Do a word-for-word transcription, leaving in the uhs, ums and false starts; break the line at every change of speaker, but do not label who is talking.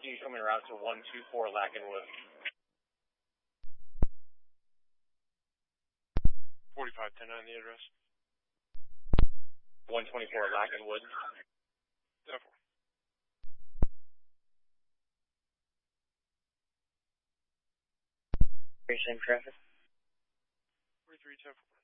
you coming around to one two four Lackenwood.
forty-five ten on the address.
one twenty-four Lackenwood.
ten four.
Same traffic.
forty-three ten four.